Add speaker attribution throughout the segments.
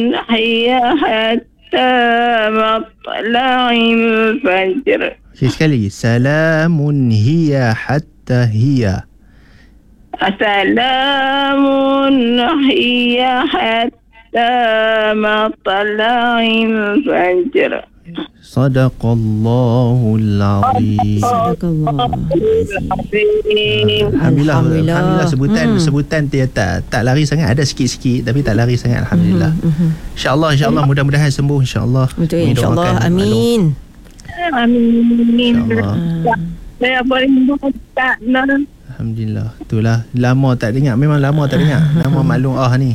Speaker 1: هي حتى مطلع الفجر.
Speaker 2: Sekali. Salamun hiya hatta hiya.
Speaker 1: سلام هي حتى مطلع الفجر.
Speaker 2: Sadaqallahul azim. Alhamdulillah sebutan dia tak lari sangat, ada sikit-sikit tapi tak lari sangat, alhamdulillah. InsyaAllah mudah-mudahan sembuh, insyaAllah.
Speaker 3: Betul, insyaAllah. Amin.
Speaker 1: Amin. Saya boleh tak nak.
Speaker 2: Alhamdulillah. Itulah lama tak dengar, memang lama tak dengar nama Maklum ni.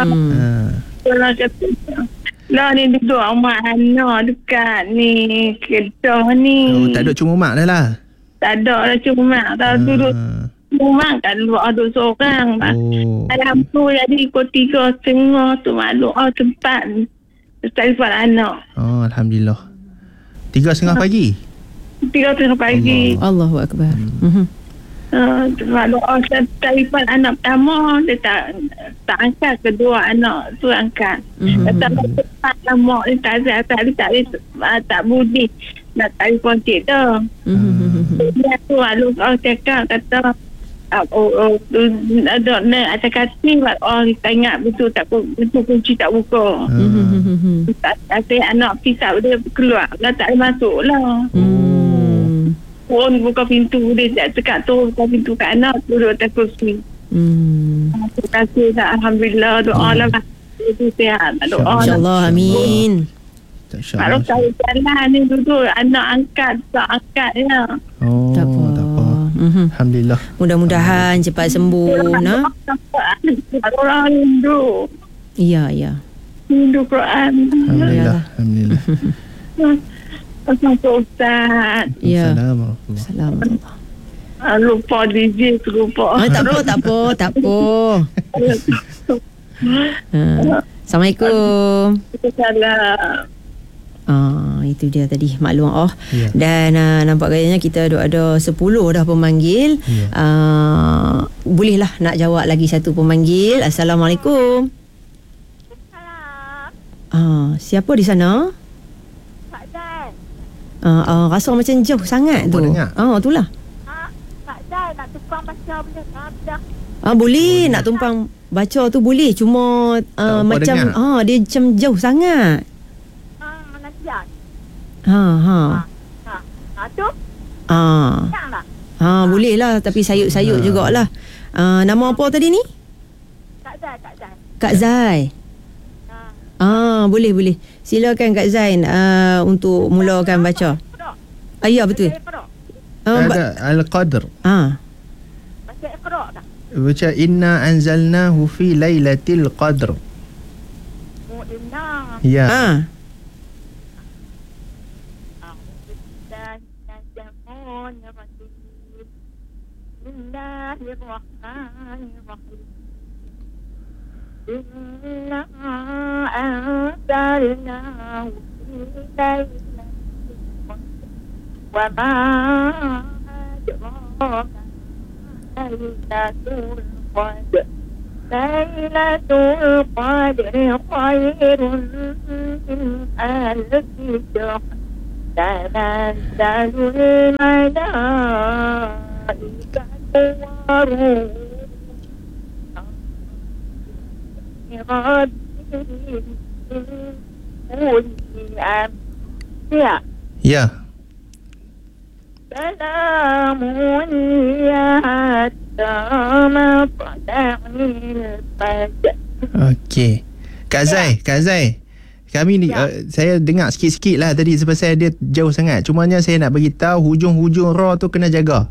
Speaker 1: Lah ni duduk rumah anak dekat ni Kedah ni.
Speaker 2: Tak duduk cuma mak dah lah.
Speaker 1: Tak ada lah cuma mak. Tak duduk cuma mak kan luar duduk seorang. Dalam tu jadi pukul 3:30 tu Maklum tempat telefon anak.
Speaker 2: Alhamdulillah. 3:30 pagi.
Speaker 1: 3:30 pagi.
Speaker 3: Allahu Akbar.
Speaker 1: Maklum telefon anak pertama dia tak angkat, kedua anak tu angkat. Tak cepat lama dia tak budi nak telefon cik tu. Dia tu maklum cakap kata ada nak cakap ni kita ingat betul tak betul kunci tak buka. Tak anak pisau dia keluar lah, tak masuk lah. Pun buka pintu dia cakap tu buka pintu kat anak tu duduk atas kursi. Terima kasih dah, alhamdulillah. Doa lah itu sihat, doa
Speaker 3: InsyaAllah. Amin.
Speaker 1: Kalau tahu jalan ni duduk anak angkat tak angkat ya.
Speaker 3: Tak apa.
Speaker 2: Alhamdulillah.
Speaker 3: Mudah-mudahan cepat sembuh.
Speaker 1: Orang rindu.
Speaker 3: Ya.
Speaker 1: Rindu Quran.
Speaker 2: Alhamdulillah.
Speaker 1: Assalamualaikum Ustaz.
Speaker 3: Ya.
Speaker 2: Assalamualaikum.
Speaker 1: Lupa DJ lupa.
Speaker 3: Tak apa. Assalamualaikum.
Speaker 1: Salam.
Speaker 3: Itu dia tadi maklum
Speaker 2: Ya.
Speaker 3: Dan nampak gayanya kita ada 10 dah pemanggil. Bolehlah nak jawab lagi satu pemanggil. Assalamualaikum. Siapa di sana?
Speaker 4: Pak Zai.
Speaker 3: Rasa macam jauh sangat tu. Itulah.
Speaker 4: Pak Zai nak tumpang baca boleh tak?
Speaker 3: Boleh nak tumpang baca tu boleh, cuma macam dia macam jauh sangat.
Speaker 4: Nanti ya. Tu? Janganlah.
Speaker 3: Boleh lah, tapi sayut-sayut jugalah. Nama apa tadi ni?
Speaker 4: Kak Zai.
Speaker 3: Kak Zai. Boleh. Silakan Kak Zain untuk mulakan baca. Ya, betul.
Speaker 2: Ada Al-Qadr.
Speaker 4: Baca Iqra' dah.
Speaker 2: Baca inna anzalnahu fi lailatul qadr.
Speaker 4: Inna.
Speaker 2: Ya.
Speaker 4: Bismillahirrahmanirrahim. Inna anzalnahu fi lailatul qadr. Wa ma adraka lailatul qadr. Lailatul qadri khairun min alfi shahr. Tanazzalul malaikatu waruh
Speaker 2: Ya.
Speaker 4: Salamun ya hatta matla'il fajr.
Speaker 2: Okey. Kak Zai. Kami ni saya dengar sikit-sikit lah tadi sebab dia jauh sangat. Cumanya saya nak bagi tahu hujung-hujung ra tu kena jaga.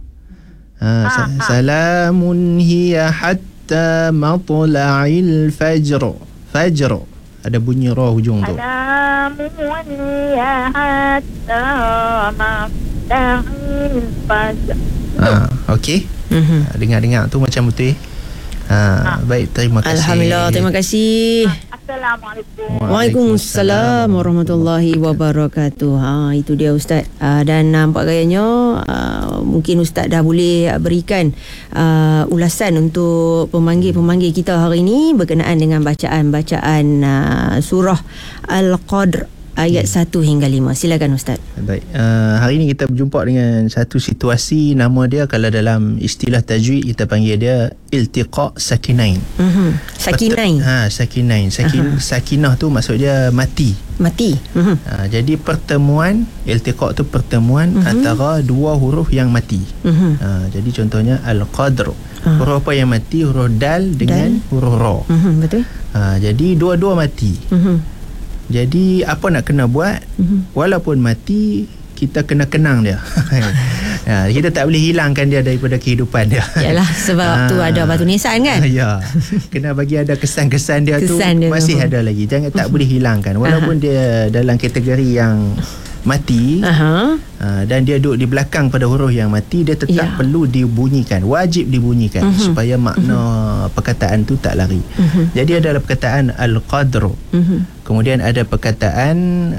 Speaker 2: Salamun hiya hatta matla'il fajr. Ada bunyi ra hujung tu.
Speaker 4: Salamun ya hatta matla'il fajr.
Speaker 2: Okey. Dengar tu macam betul. Baik, terima kasih.
Speaker 3: Alhamdulillah, terima kasih.
Speaker 4: Assalamualaikum.
Speaker 3: Waalaikumsalam warahmatullahi wabarakatuh. Itu dia Ustaz. Dan nampak gayanya mungkin Ustaz dah boleh berikan ulasan untuk pemanggil-pemanggil kita hari ini berkenaan dengan bacaan surah Al-Qadr ayat 1 hingga 5. Silakan Ustaz.
Speaker 2: Baik, hari ini kita berjumpa dengan satu situasi, nama dia kalau dalam istilah tajwid kita panggil dia iltiqa sakinain.
Speaker 3: Sakinain.
Speaker 2: Sakinain. Sakinah tu maksud dia mati. Jadi pertemuan, iltiqa tu pertemuan antara dua huruf yang mati. Jadi contohnya Al-Qadr. Huruf apa yang mati? Huruf dal dengan huruf ra.
Speaker 3: Betul.
Speaker 2: Jadi dua-dua mati. Jadi apa nak kena buat? Walaupun mati, kita kena kenang dia. Kita tak boleh hilangkan dia daripada kehidupan dia.
Speaker 3: Yalah, sebab tu ada batu nisan kan.
Speaker 2: Ya. Kena bagi ada kesan-kesan dia tu masih ada lagi. Jangan tak boleh hilangkan walaupun dia dalam kategori yang mati. Dan dia duduk di belakang pada huruf yang mati, dia tetap perlu dibunyikan, wajib dibunyikan supaya makna perkataan tu tak lari. Jadi ada perkataan Al-Qadr. Kemudian ada perkataan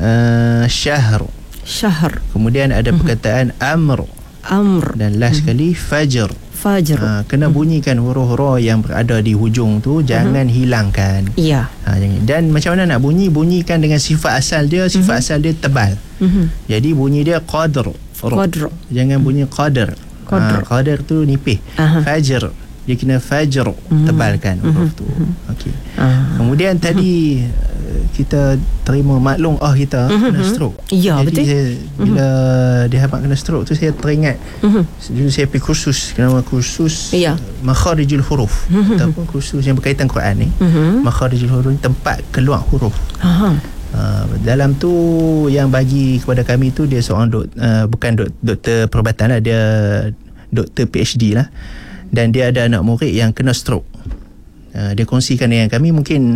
Speaker 2: Syahr. Kemudian ada perkataan Amr. Dan last sekali Fajr. Kena bunyikan huruf-huruf yang berada di hujung tu, jangan hilangkan. Dan macam mana nak bunyikan dengan sifat asal dia. Sifat asal dia tebal. Jadi bunyi dia Qadr. Jangan bunyi Qadr. Qadr tu nipis. Fajr, dia kena Fajr, tebalkan huruf tu. Okey. Kemudian tadi kita terima maklum kita kena stroke.
Speaker 3: Ya,
Speaker 2: jadi
Speaker 3: betul.
Speaker 2: Bila dia habaq kena stroke tu, saya teringat dulu saya pergi kursus, nama kursus makharijul huruf ataupun kursus yang berkaitan Quran ni. Makharijul huruf, tempat keluar huruf. Dalam tu yang bagi kepada kami tu dia seorang bukan doktor perubatan lah, dia doktor PhD lah, dan dia ada anak murid yang kena stroke. Dia kongsikan dengan kami, mungkin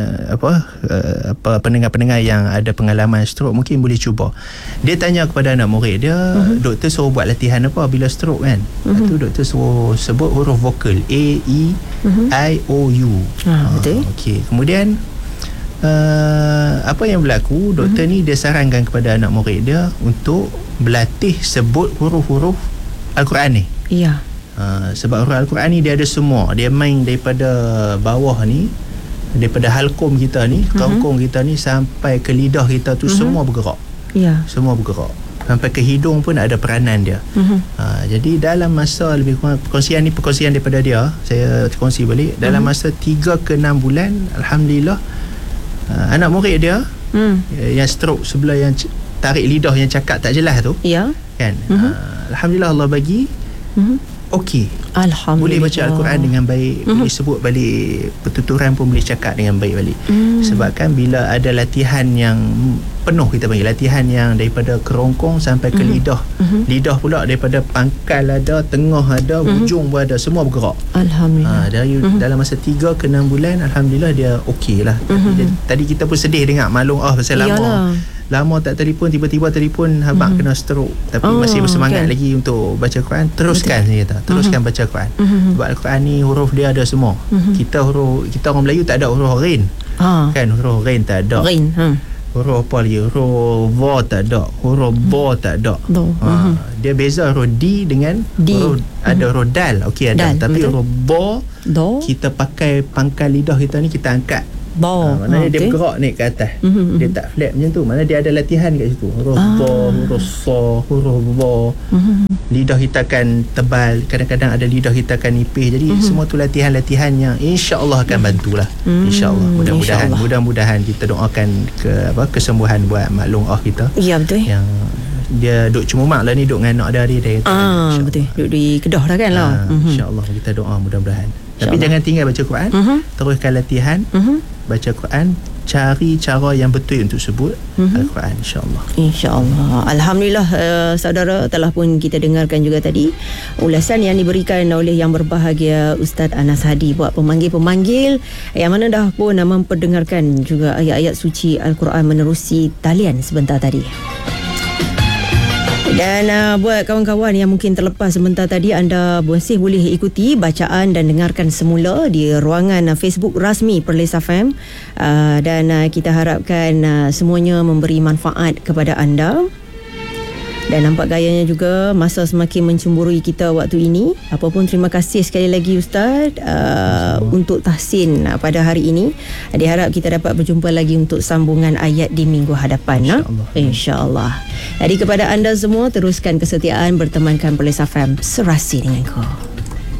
Speaker 2: pendengar-pendengar yang ada pengalaman stroke mungkin boleh cuba. Dia tanya kepada anak murid dia, doktor suruh buat latihan apa bila stroke kan. Lepas tu doktor suruh sebut huruf vokal A, E, I, O, U.
Speaker 3: Betul.
Speaker 2: Okey. Kemudian apa yang berlaku, doktor ni dia sarankan kepada anak murid dia untuk berlatih sebut huruf-huruf Al-Quran ni. Sebab huruf Al-Quran ni dia ada semua. Dia main daripada bawah ni, daripada halkum kita ni, kerongkong kita ni sampai ke lidah kita tu, semua bergerak. Semua bergerak. Sampai ke hidung pun ada peranan dia. Jadi dalam masa lebih kurang, perkongsian daripada dia, saya kongsi balik, dalam masa 3 ke 6 bulan, alhamdulillah, anak murid dia yang stroke sebelah, yang tarik lidah, yang cakap tak jelas tu, kan, alhamdulillah Allah bagi okey. Boleh baca Al-Quran dengan baik, boleh sebut balik pertuturan pun, boleh cakap dengan baik balik. Sebabkan bila ada latihan yang penuh, kita panggil latihan yang daripada kerongkong sampai ke lidah. Lidah pula daripada pangkal ada, tengah ada, hujung pun ada, semua bergerak. Alhamdulillah. Dari dalam masa 3 ke 6 bulan, alhamdulillah dia okey lah. Tadi kita pun sedih dengar maklum pasal lama tak telefon, tiba-tiba telefon habaq kena stroke, tapi masih bersemangat lagi untuk baca Quran. Teruskan, saya kata, teruskan baca Quran. Sebab Al-Quran ni huruf dia ada semua. Kita orang Melayu tak ada huruf ghain. Kan, huruf ghain tak ada. Huruf apa lagi? Huruf va tak ada, huruf ba tak ada. Dia beza huruf D dengan huruf, ada huruf dal, okey ada, tapi huruf ba kita pakai pangkal lidah kita ni, kita angkat maknanya dia bergerak naik ke atas. Dia tak flat macam tu. Maknanya dia ada latihan kat situ. Huruf ba, huruf sa, huruf ba. Lidah kita akan tebal, kadang-kadang ada lidah kita akan nipis. Jadi semua tu latihan-latihan yang insya-Allah akan bantulah. Insya-Allah. Mudah-mudahan kita doakan kesembuhan buat maklum kita. Ya, betul. Yang dia duduk cuma mak lah ni, duduk dengan anak dia.
Speaker 3: Betul. Duduk di Kedah dah kan lah.
Speaker 2: InsyaAllah kita doa mudah-mudahan. Tapi jangan tinggal baca Quran. Teruskan latihan baca Quran, cari cara yang betul untuk sebut Al-Quran, insyaAllah. InsyaAllah.
Speaker 3: Alhamdulillah, saudara, telah pun kita dengarkan juga tadi ulasan yang diberikan oleh yang berbahagia Ustaz Anas Hadi buat pemanggil-pemanggil yang mana dah pun memperdengarkan juga ayat-ayat suci Al-Quran menerusi talian sebentar tadi. Dan buat kawan-kawan yang mungkin terlepas sebentar tadi, anda masih boleh ikuti bacaan dan dengarkan semula di ruangan Facebook rasmi Perlis FM. Dan kita harapkan semuanya memberi manfaat kepada anda. Dan nampak gayanya juga masa semakin mencemburui kita waktu ini. Apapun, terima kasih sekali lagi Ustaz untuk tahsin pada hari ini. Diharap kita dapat berjumpa lagi untuk sambungan ayat di minggu hadapan. InsyaAllah. Jadi kepada anda semua, teruskan kesetiaan bertemankan Perlis FM, serasi denganku.